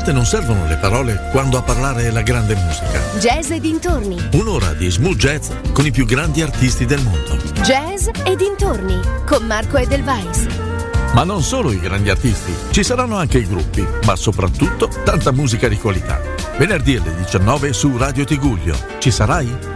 volte non servono le parole quando a parlare è la grande musica. Jazz e dintorni. Un'ora di smooth jazz con i più grandi artisti del mondo. Jazz e dintorni con Marco Edelweiss. Ma non solo i grandi artisti, ci saranno anche i gruppi, ma soprattutto tanta musica di qualità. Venerdì alle 19 su Radio Tigullio. Ci sarai?